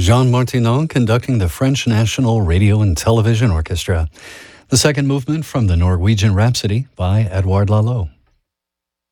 Jean Martinon conducting the French National Radio and Television Orchestra. The second movement from the Norwegian Rhapsody by Edouard Lalo.